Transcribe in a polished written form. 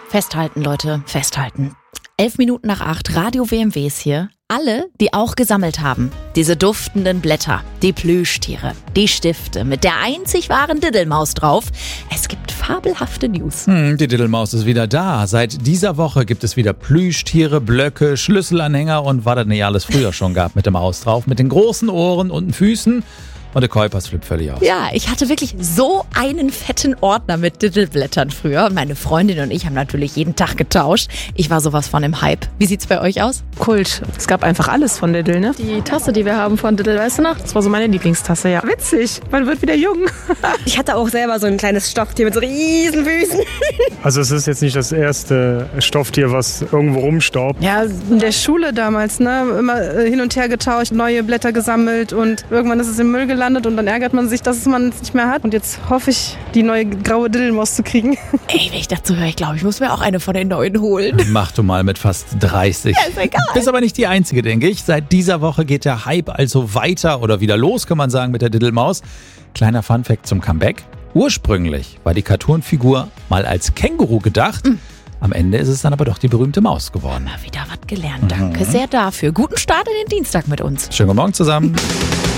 Festhalten, Leute, festhalten. 7:11, Radio WMW ist hier. Alle, die auch gesammelt haben. Diese duftenden Blätter, die Plüschtiere, die Stifte mit der einzig wahren Diddelmaus drauf. Es gibt fabelhafte News. Die Diddelmaus ist wieder da. Seit dieser Woche gibt es wieder Plüschtiere, Blöcke, Schlüsselanhänger und was das nicht alles früher schon gab mit der Maus drauf. Mit den großen Ohren und den Füßen. Und der Kuipers flippt völlig aus. Ja, ich hatte wirklich so einen fetten Ordner mit Diddelblättern früher. Meine Freundin und ich haben natürlich jeden Tag getauscht. Ich war sowas von im Hype. Wie sieht's bei euch aus? Kult. Es gab einfach alles von Diddle, ne? Die Tasse, die wir haben von Diddle, weißt du noch? Das war so meine Lieblingstasse, ja. Witzig, man wird wieder jung. Ich hatte auch selber so ein kleines Stofftier mit so riesen Füßen. Also es ist jetzt nicht das erste Stofftier, was irgendwo rumstaubt. Ja, in der Schule damals, ne? Immer hin und her getauscht, neue Blätter gesammelt und irgendwann ist es im Müll gelandet und dann ärgert man sich, dass man es nicht mehr hat. Und jetzt hoffe ich, die neue graue Diddelmaus zu kriegen. Ey, wenn ich dazu höre, ich glaube, ich muss mir auch eine von den neuen holen. Mach du mal mit fast 30. Ja, ist egal. Bist aber nicht die Einzige, denke ich. Seit dieser Woche geht der Hype also weiter oder wieder los, kann man sagen, mit der Diddelmaus. Kleiner Funfact zum Comeback. Ursprünglich war die Cartoon-Figur mal als Känguru gedacht. Am Ende ist es dann aber doch die berühmte Maus geworden. Mal wieder was gelernt. Danke sehr dafür. Guten Start in den Dienstag mit uns. Schönen guten Morgen zusammen.